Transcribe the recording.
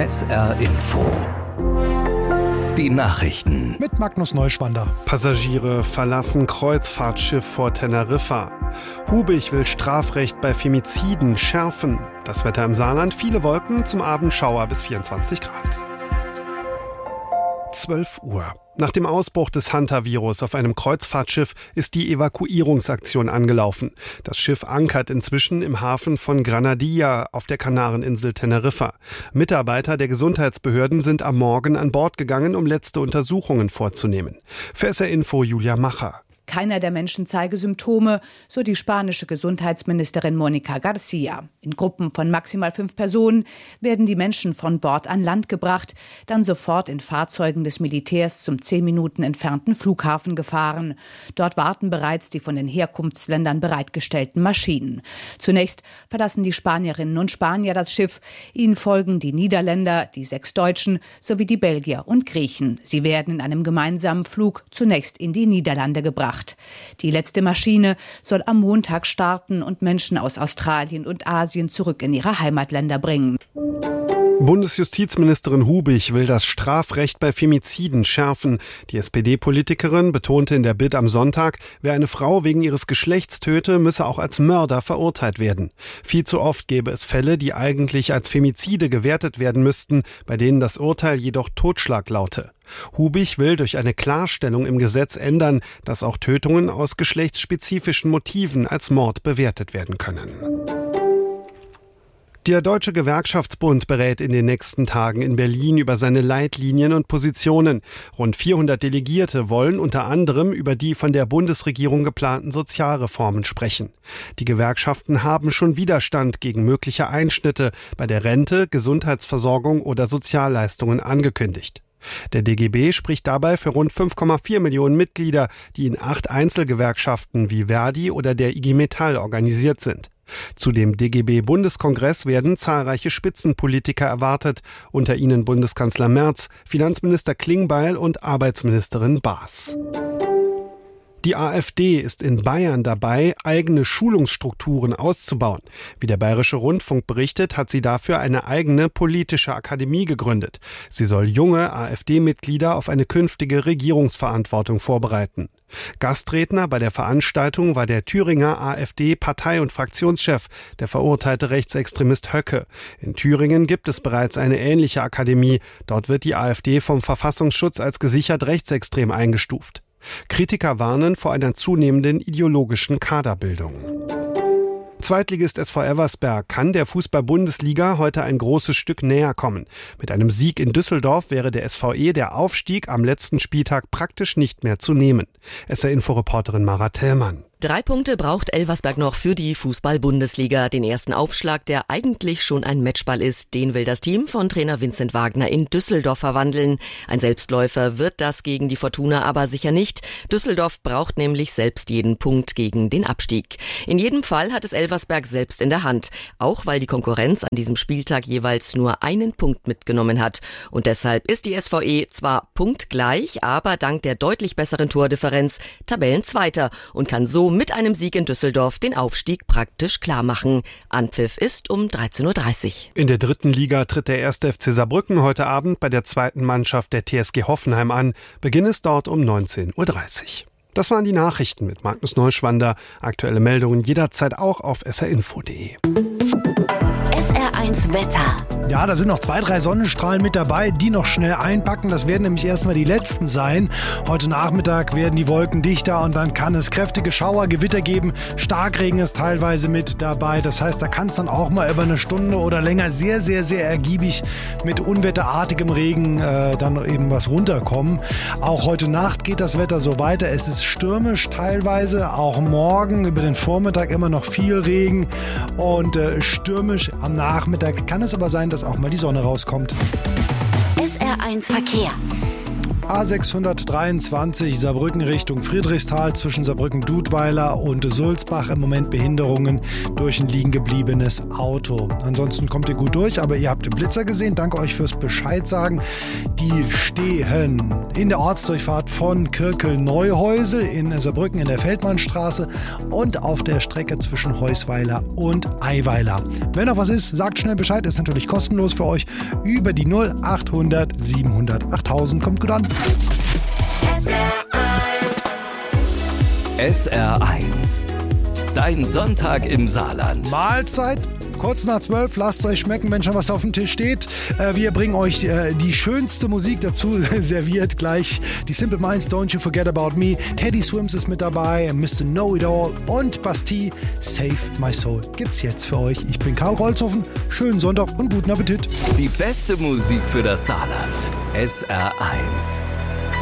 SR Info. Die Nachrichten. Mit Magnus Neuschwander. Passagiere verlassen Kreuzfahrtschiff vor Teneriffa. Hubig will Strafrecht bei Femiziden schärfen. Das Wetter im Saarland, viele Wolken, zum Abend Schauer bis 24 Grad. 12 Uhr. Nach dem Ausbruch des Hantavirus auf einem Kreuzfahrtschiff ist die Evakuierungsaktion angelaufen. Das Schiff ankert inzwischen im Hafen von Granadilla auf der Kanareninsel Teneriffa. Mitarbeiter der Gesundheitsbehörden sind am Morgen an Bord gegangen, um letzte Untersuchungen vorzunehmen. Für SR Info Julia Macher. Keiner der Menschen zeige Symptome, so die spanische Gesundheitsministerin Mónica García. In Gruppen von maximal 5 Personen werden die Menschen von Bord an Land gebracht, dann sofort in Fahrzeugen des Militärs zum 10 Minuten entfernten Flughafen gefahren. Dort warten bereits die von den Herkunftsländern bereitgestellten Maschinen. Zunächst verlassen die Spanierinnen und Spanier das Schiff. Ihnen folgen die Niederländer, die 6 Deutschen sowie die Belgier und Griechen. Sie werden in einem gemeinsamen Flug zunächst in die Niederlande gebracht. Die letzte Maschine soll am Montag starten und Menschen aus Australien und Asien zurück in ihre Heimatländer bringen. Bundesjustizministerin Hubig will das Strafrecht bei Femiziden schärfen. Die SPD-Politikerin betonte in der Bild am Sonntag, wer eine Frau wegen ihres Geschlechts töte, müsse auch als Mörder verurteilt werden. Viel zu oft gäbe es Fälle, die eigentlich als Femizide gewertet werden müssten, bei denen das Urteil jedoch Totschlag laute. Hubig will durch eine Klarstellung im Gesetz ändern, dass auch Tötungen aus geschlechtsspezifischen Motiven als Mord bewertet werden können. Der Deutsche Gewerkschaftsbund berät in den nächsten Tagen in Berlin über seine Leitlinien und Positionen. Rund 400 Delegierte wollen unter anderem über die von der Bundesregierung geplanten Sozialreformen sprechen. Die Gewerkschaften haben schon Widerstand gegen mögliche Einschnitte bei der Rente, Gesundheitsversorgung oder Sozialleistungen angekündigt. Der DGB spricht dabei für rund 5,4 Millionen Mitglieder, die in 8 Einzelgewerkschaften wie Verdi oder der IG Metall organisiert sind. Zu dem DGB-Bundeskongress werden zahlreiche Spitzenpolitiker erwartet, unter ihnen Bundeskanzler Merz, Finanzminister Klingbeil und Arbeitsministerin Baas. Die AfD ist in Bayern dabei, eigene Schulungsstrukturen auszubauen. Wie der Bayerische Rundfunk berichtet, hat sie dafür eine eigene politische Akademie gegründet. Sie soll junge AfD-Mitglieder auf eine künftige Regierungsverantwortung vorbereiten. Gastredner bei der Veranstaltung war der Thüringer AfD-Partei- und Fraktionschef, der verurteilte Rechtsextremist Höcke. In Thüringen gibt es bereits eine ähnliche Akademie. Dort wird die AfD vom Verfassungsschutz als gesichert rechtsextrem eingestuft. Kritiker warnen vor einer zunehmenden ideologischen Kaderbildung. Zweitligist SV Elversberg kann der Fußball-Bundesliga heute ein großes Stück näher kommen. Mit einem Sieg in Düsseldorf wäre der SVE der Aufstieg am letzten Spieltag praktisch nicht mehr zu nehmen. SR-Info-Reporterin Mara Tellmann. 3 Punkte braucht Elversberg noch für die Fußball-Bundesliga. Den ersten Aufschlag, der eigentlich schon ein Matchball ist, den will das Team von Trainer Vincent Wagner in Düsseldorf verwandeln. Ein Selbstläufer wird das gegen die Fortuna aber sicher nicht. Düsseldorf braucht nämlich selbst jeden Punkt gegen den Abstieg. In jedem Fall hat es Elversberg selbst in der Hand, auch weil die Konkurrenz an diesem Spieltag jeweils nur einen Punkt mitgenommen hat. Und deshalb ist die SVE zwar punktgleich, aber dank der deutlich besseren Tordifferenz Tabellenzweiter und kann so mit einem Sieg in Düsseldorf den Aufstieg praktisch klar machen. Anpfiff ist um 13:30 Uhr. In der 3. Liga tritt der 1. FC Saarbrücken heute Abend bei der 2. Mannschaft der TSG Hoffenheim an. Beginn ist dort um 19:30 Uhr. Das waren die Nachrichten mit Magnus Neuschwander. Aktuelle Meldungen jederzeit auch auf srinfo.de. SR1 Wetter. Ja, da sind noch 2, 3 Sonnenstrahlen mit dabei, die noch schnell einpacken. Das werden nämlich erstmal die letzten sein. Heute Nachmittag werden die Wolken dichter und dann kann es kräftige Schauer, Gewitter geben. Starkregen ist teilweise mit dabei. Das heißt, da kann es dann auch mal über eine Stunde oder länger sehr, sehr, sehr ergiebig mit unwetterartigem Regen dann eben was runterkommen. Auch heute Nacht geht das Wetter so weiter. Es ist stürmisch teilweise. Auch morgen über den Vormittag immer noch viel Regen und stürmisch am Nachmittag kann es aber sein, dass auch mal die Sonne rauskommt. SR1 Verkehr. A623 Saarbrücken Richtung Friedrichsthal zwischen Saarbrücken-Dudweiler und Sulzbach im Moment Behinderungen durch ein liegen gebliebenes Auto. Ansonsten kommt ihr gut durch, aber ihr habt den Blitzer gesehen. Danke euch fürs Bescheid sagen. Die stehen in der Ortsdurchfahrt von Kirkel-Neuhäusel in Saarbrücken in der Feldmannstraße und auf der Strecke zwischen Heusweiler und Eiweiler. Wenn noch was ist, sagt schnell Bescheid. Ist natürlich kostenlos für euch. Über die 0800 700 8000. Kommt gut an. SR1. Dein Sonntag im Saarland. Mahlzeit. Kurz nach 12, lasst es euch schmecken, wenn schon was auf dem Tisch steht. Wir bringen euch die schönste Musik dazu serviert gleich. Die Simple Minds, Don't You Forget About Me. Teddy Swims ist mit dabei, Mr. Know It All und Bastille, Save My Soul. Gibt's jetzt für euch. Ich bin Karl Rolzhofen. Schönen Sonntag und guten Appetit. Die beste Musik für das Saarland. SR1.